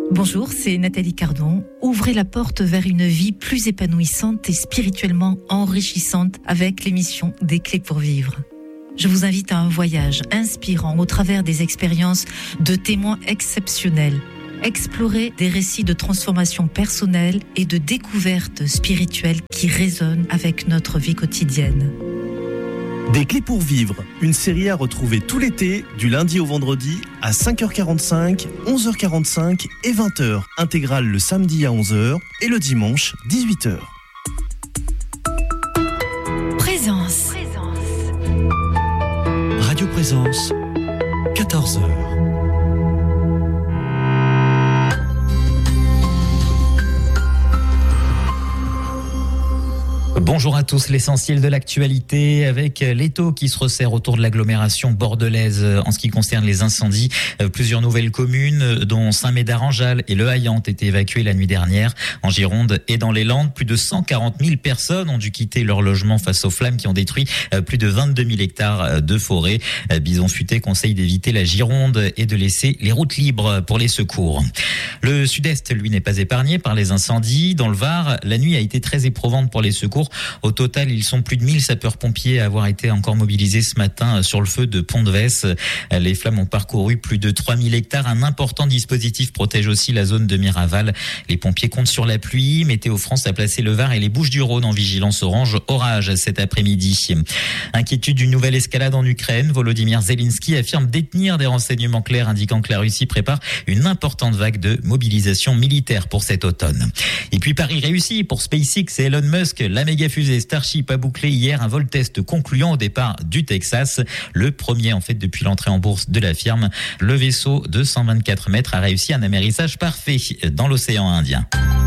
Bonjour, c'est Nathalie Cardon. Ouvrez la porte vers une vie plus épanouissante et spirituellement enrichissante avec l'émission Des Clés pour Vivre. Je vous invite à un voyage inspirant au travers des expériences de témoins exceptionnels. Explorer des récits de transformation personnelle et de découverte spirituelle qui résonnent avec notre vie quotidienne. Des Clés pour Vivre, une série à retrouver tout l'été, du lundi au vendredi, à 5h45, 11h45 et 20h. Intégrale le samedi à 11h et le dimanche, 18h. Présence. Radio Présence, 14h. Bonjour à tous, l'essentiel de l'actualité avec les taux qui se resserrent autour de l'agglomération bordelaise en ce qui concerne les incendies. Plusieurs nouvelles communes, dont Saint-Médard-en-Jalles et Le Haillan, ont été évacuées la nuit dernière. En Gironde et dans les Landes, plus de 140 000 personnes ont dû quitter leur logement face aux flammes qui ont détruit plus de 22 000 hectares de forêt. Bison Futé conseille d'éviter la Gironde et de laisser les routes libres pour les secours. Le sud-est, lui, n'est pas épargné par les incendies. Dans le Var, la nuit a été très éprouvante pour les secours. Au total, ils sont plus de 1000 sapeurs-pompiers à avoir été encore mobilisés ce matin sur le feu de Pont-de-Vesse. Les flammes ont parcouru plus de 3000 hectares. Un important dispositif protège aussi la zone de Miraval. Les pompiers comptent sur la pluie. Météo France a placé le Var et les Bouches-du-Rhône en vigilance orange orage cet après-midi. Inquiétude d'une nouvelle escalade en Ukraine. Volodymyr Zelensky affirme détenir des renseignements clairs indiquant que la Russie prépare une importante vague de mobilisation militaire pour cet automne. Et puis Paris réussi pour SpaceX et Elon Musk. La méga-fusée Starship a bouclé hier un vol test concluant au départ du Texas. Le premier en fait depuis l'entrée en bourse de la firme. Le vaisseau de 124 mètres a réussi un amérissage parfait dans l'océan Indien.